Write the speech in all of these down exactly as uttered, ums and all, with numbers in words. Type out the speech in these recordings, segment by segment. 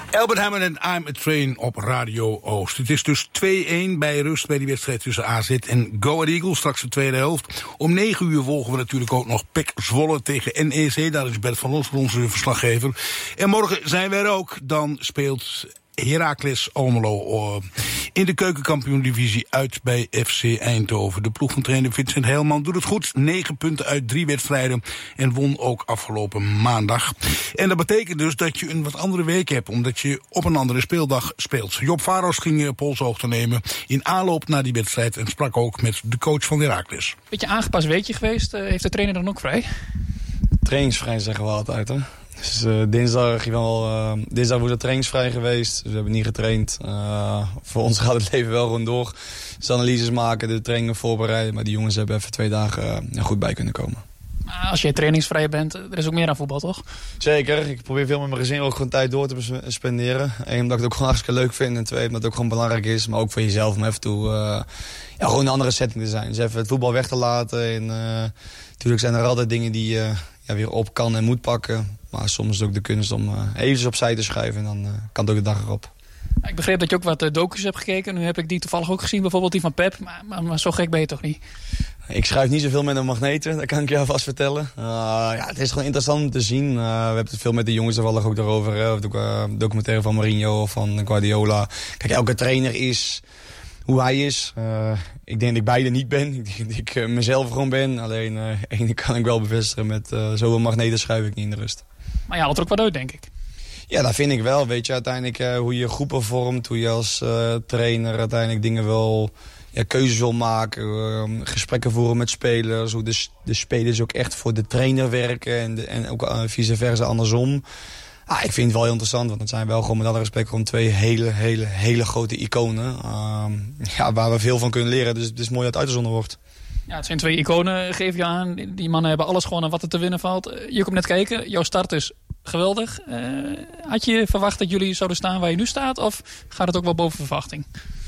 Albert Hammond en I'm a Train op Radio Oost. Het is dus twee-een bij rust bij die wedstrijd tussen A Z en Go Ahead Eagles. Straks de tweede helft. Om negen uur volgen we natuurlijk ook nog P E C Zwolle tegen N E C. Daar is Bert van Los, onze verslaggever. En morgen zijn we er ook. Dan speelt Heracles Almelo in de keukenkampioen-divisie uit bij F C Eindhoven. De ploeg van trainer Vincent Heilman doet het goed. Negen punten uit drie wedstrijden en won ook afgelopen maandag. En dat betekent dus dat je een wat andere week hebt, omdat je op een andere speeldag speelt. Job Varos ging polshoogte nemen in aanloop naar die wedstrijd en sprak ook met de coach van Heracles. Beetje aangepast weekje geweest. Uh, heeft de trainer dan ook vrij? Trainingsvrij zeggen we altijd, hè. Dus uh, dinsdag, wel, uh, dinsdag was het trainingsvrij geweest. Dus we hebben niet getraind. Uh, voor ons gaat het leven wel gewoon door. Dus analyses maken, de trainingen voorbereiden. Maar die jongens hebben even twee dagen uh, goed bij kunnen komen. Maar als je trainingsvrij bent, er is ook meer aan voetbal, toch? Zeker. Ik probeer veel met mijn gezin ook gewoon tijd door te spenderen. Eén, omdat ik het ook gewoon hartstikke leuk vind. En twee, omdat het ook gewoon belangrijk is. Maar ook voor jezelf om even toe, uh, ja, gewoon een andere setting te zijn. Dus even het voetbal weg te laten. En uh, natuurlijk zijn er altijd dingen die je uh, ja, weer op kan en moet pakken. Maar soms is het ook de kunst om uh, eventjes opzij te schuiven en dan uh, kan het ook de dag erop. Ik begreep dat je ook wat uh, docu's hebt gekeken. Nu heb ik die toevallig ook gezien, bijvoorbeeld die van Pep. Maar, maar, maar zo gek ben je toch niet? Ik schuif niet zoveel met een magneten, dat kan ik je alvast vertellen. Uh, ja, het is gewoon interessant om te zien. Uh, we hebben het veel met de jongens toevallig ook daarover. Hè. Of de uh, documentaire van Mourinho of van Guardiola. Kijk, elke trainer is hoe hij is. Uh, ik denk dat ik beide niet ben. Ik denk dat ik uh, mezelf gewoon ben. Alleen uh, één kan ik wel bevestigen. Met uh, zoveel magneten schuif ik niet in de rust. Maar je haalt er ook wat uit, denk ik. Ja, dat vind ik wel. Weet je, uiteindelijk uh, hoe je groepen vormt. Hoe je als uh, trainer uiteindelijk dingen wil, ja, keuzes wil maken. Uh, gesprekken voeren met spelers. Hoe de, de spelers ook echt voor de trainer werken. En, de, en ook uh, vice versa andersom. Ah, ik vind het wel heel interessant. Want het zijn wel gewoon met alle respect gewoon twee hele, hele, hele grote iconen. Uh, ja, waar we veel van kunnen leren. Dus het is mooi dat het uitgezonden wordt. Ja, het zijn twee iconen, geef je aan. Die mannen hebben alles gewoon aan wat er te winnen valt. Je komt net kijken, jouw start is geweldig. Uh, had je verwacht dat jullie zouden staan waar je nu staat? Of gaat het ook wel boven verwachting?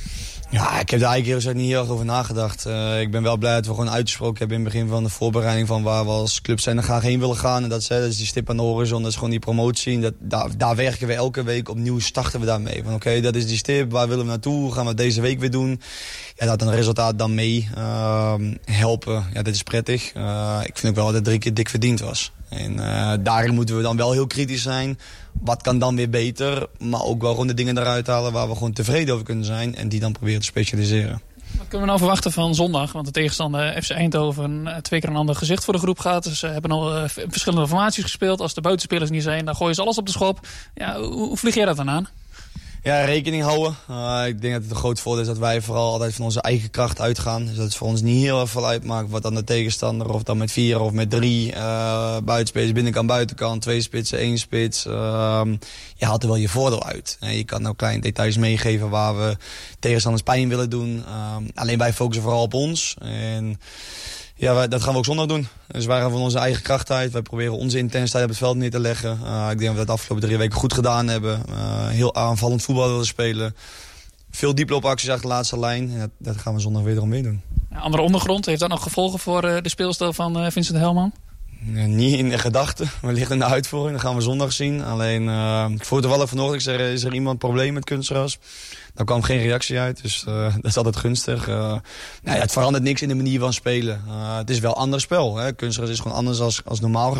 Ja, ik heb daar eigenlijk niet heel erg over nagedacht. Uh, ik ben wel blij dat we gewoon uitgesproken hebben in het begin van de voorbereiding van waar we als club zijn er graag heen willen gaan. En dat is, dat is die stip aan de horizon, dat is gewoon die promotie. En dat, daar, daar werken we elke week opnieuw, starten we daarmee. Van oké, okay, dat is die stip, waar willen we naartoe? Hoe gaan we het deze week weer doen? Ja, dat een resultaat dan mee uh, helpen, ja, dit is prettig. Uh, ik vind ook wel dat het drie keer dik verdiend was. En uh, daarin moeten we dan wel heel kritisch zijn. Wat kan dan weer beter? Maar ook wel gewoon de dingen eruit halen waar we gewoon tevreden over kunnen zijn. En die dan proberen te specialiseren. Wat kunnen we nou verwachten van zondag? Want de tegenstander F C Eindhoven twee keer een ander gezicht voor de groep gaat. Ze hebben al uh, verschillende formaties gespeeld. Als de buitenspelers niet zijn, dan gooien ze alles op de schop. Ja, hoe, hoe vlieg jij dat dan aan? Ja, rekening houden. Uh, ik denk dat het een groot voordeel is dat wij vooral altijd van onze eigen kracht uitgaan. Dus dat het voor ons niet heel erg veel uitmaakt wat dan de tegenstander, of dan met vier of met drie uh, buitenspelers, binnenkant, buitenkant, twee spitsen, één spits. Uh, je haalt er wel je voordeel uit. En je kan nou kleine details meegeven waar we tegenstanders pijn willen doen. Uh, alleen wij focussen vooral op ons. En ja, wij, dat gaan we ook zondag doen. Dus wij gaan van onze eigen kracht uit. Wij proberen onze intensiteit op het veld neer te leggen. Uh, ik denk dat we dat de afgelopen drie weken goed gedaan hebben. Uh, heel aanvallend voetbal willen spelen. Veel dieploopacties achter de laatste lijn. En dat, dat gaan we zondag wederom weer doen. Ja, andere ondergrond, heeft dat nog gevolgen voor uh, de speelstijl van uh, Vincent Heilman? Ja, niet in de gedachten, wellicht in de uitvoering. Dat gaan we zondag zien. Alleen, uh, ik vroeg toevallig vanochtend, ik zeg, is er iemand een probleem met kunstgras? Daar kwam geen reactie uit, dus uh, dat is altijd gunstig. Uh, nou ja, het verandert niks in de manier van spelen. Uh, het is wel een ander spel. Hè. Kunstgras is gewoon anders als, als normaal